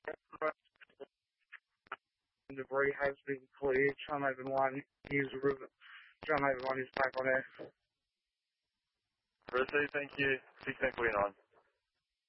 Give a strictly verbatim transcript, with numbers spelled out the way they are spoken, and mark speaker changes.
Speaker 1: Debris has been cleared. Channel Haven one is river. Channel Haven one is back on air.
Speaker 2: Received, thank you. sixteen forty-nine.